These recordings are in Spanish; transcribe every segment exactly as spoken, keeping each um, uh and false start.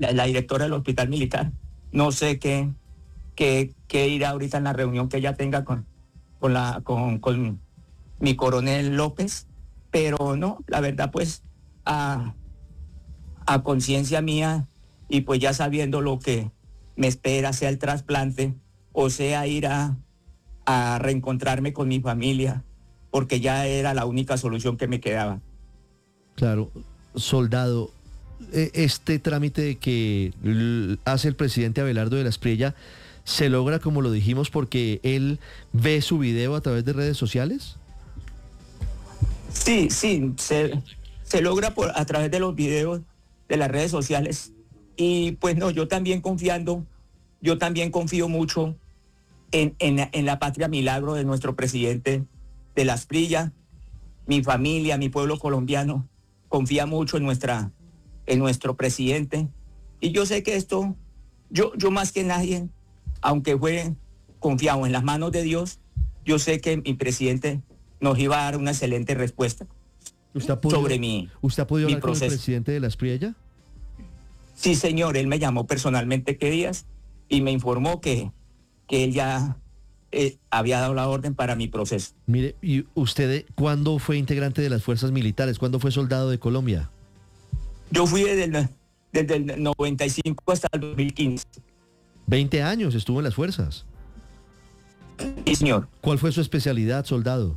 la, la directora del hospital militar. No sé qué, qué, qué irá ahorita en la reunión que ella tenga con, con, la, con, con mi coronel López, pero no, la verdad pues a, a conciencia mía y pues ya sabiendo lo que me espera, sea el trasplante o sea ir a, a reencontrarme con mi familia, porque ya era la única solución que me quedaba. Claro, soldado, este trámite que hace el presidente Abelardo de la Espriella, ¿se logra, como lo dijimos, porque él ve su video a través de redes sociales? Sí, sí, se, se logra por, a través de los videos de las redes sociales. Y pues no, yo también confiando, yo también confío mucho en, en, en la patria milagro de nuestro presidente de la Espriella. Mi familia, mi pueblo colombiano confía mucho en nuestra, en nuestro presidente. Y yo sé que esto, yo, yo más que nadie, aunque fue confiado en las manos de Dios, yo sé que mi presidente nos iba a dar una excelente respuesta. ¿Usted ha podido, sobre mi ¿usted ha podido mi hablar con el proceso. presidente de la Espriella? Sí, señor, él me llamó personalmente qué días y me informó que, que él ya eh, había dado la orden para mi proceso. Mire, ¿y usted cuándo fue integrante de las fuerzas militares? ¿Cuándo fue soldado de Colombia? Yo fui desde el, desde el noventa y cinco hasta el dos mil quince. veinte años estuvo en las fuerzas. Sí, señor. ¿Cuál fue su especialidad, soldado?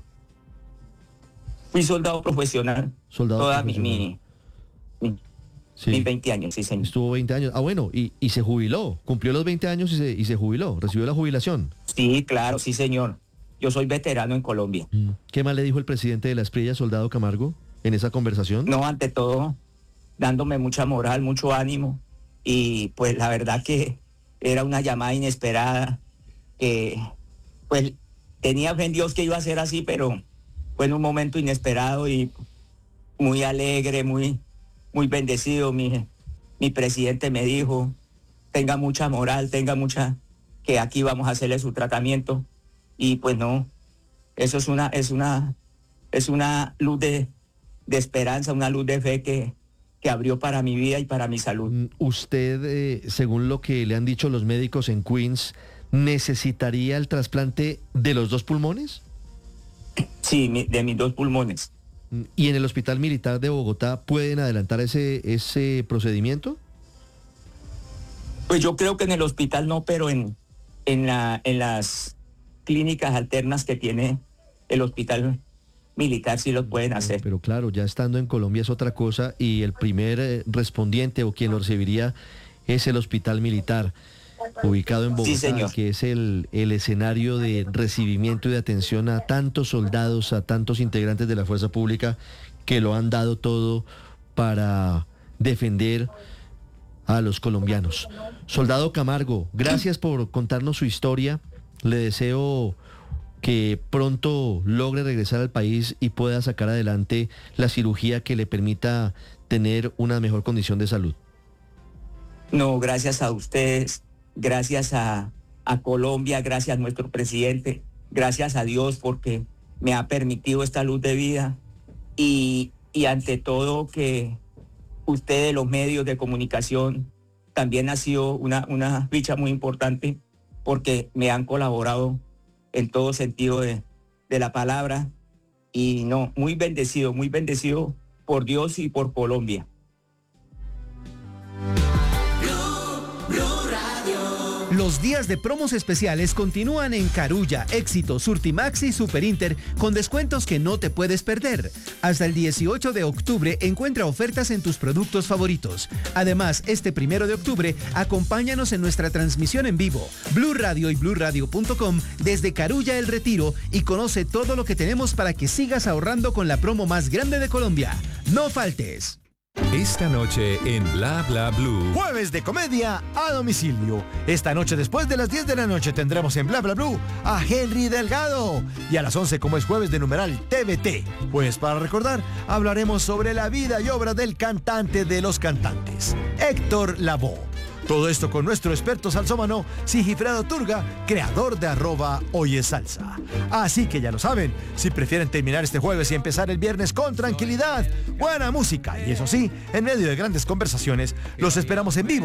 Fui soldado profesional. Soldado toda profesional. mi, mi, mi, Sí. mis veinte años, sí, señor. Estuvo veinte años. Ah, bueno, y, y se jubiló. Cumplió los veinte años y se, y se jubiló. Recibió la jubilación. Sí, claro, sí, señor. Yo soy veterano en Colombia. Mm. ¿Qué más le dijo el presidente de la Espriella, soldado Camargo, en esa conversación? No, ante todo, dándome mucha moral, mucho ánimo. Y pues la verdad que era una llamada inesperada. Que pues tenía fe en Dios que iba a ser así, pero fue en un momento inesperado y muy alegre, muy, muy bendecido. Mi, mi presidente me dijo, tenga mucha moral, tenga mucha, que aquí vamos a hacerle su tratamiento. Y pues no, eso es una, es una, es una luz de, de esperanza, una luz de fe que, que abrió para mi vida y para mi salud. Usted, eh, según lo que le han dicho los médicos en Queens, ¿necesitaría el trasplante de los dos pulmones? Sí, mi, de mis dos pulmones. ¿Y en el Hospital Militar de Bogotá pueden adelantar ese, ese procedimiento? Pues yo creo que en el hospital no, pero en, en, la, en las clínicas alternas que tiene el hospital militar sí lo pueden hacer. Pero claro, ya estando en Colombia es otra cosa y el primer eh, respondiente o quien lo recibiría es el Hospital Militar, ubicado en Bogotá, Sí, señor. que es el, el escenario de recibimiento y de atención a tantos soldados, a tantos integrantes de la fuerza pública que lo han dado todo para defender a los colombianos. Soldado Camargo, gracias por contarnos su historia. Le deseo que pronto logre regresar al país y pueda sacar adelante la cirugía que le permita tener una mejor condición de salud. No, gracias a ustedes, gracias a, a Colombia, gracias a nuestro presidente, gracias a Dios porque me ha permitido esta luz de vida y, y ante todo que ustedes, los medios de comunicación, también ha sido una, una ficha muy importante porque me han colaborado en todo sentido de, de la palabra y no, muy bendecido, muy bendecido por Dios y por Colombia. Los días de promos especiales continúan en Carulla, Éxito, Surtimax y Superinter con descuentos que no te puedes perder. Hasta el dieciocho de octubre encuentra ofertas en tus productos favoritos. Además, este primero de octubre, acompáñanos en nuestra transmisión en vivo, Blue Radio y blue radio punto com desde Carulla El Retiro y conoce todo lo que tenemos para que sigas ahorrando con la promo más grande de Colombia. ¡No faltes! Esta noche en Bla Bla Blue. Jueves de comedia a domicilio. Esta noche después de las diez de la noche tendremos en Bla Bla Blue a Henry Delgado. Y a las once, como es jueves de numeral T V T. Pues para recordar, hablaremos sobre la vida y obra del cantante de los cantantes, Héctor Lavoe. Todo esto con nuestro experto salsómano Sigifredo Turga, creador de arroba Hoy es Salsa. Así que ya lo saben, si prefieren terminar este jueves y empezar el viernes con tranquilidad, buena música y eso sí, en medio de grandes conversaciones, los esperamos en vivo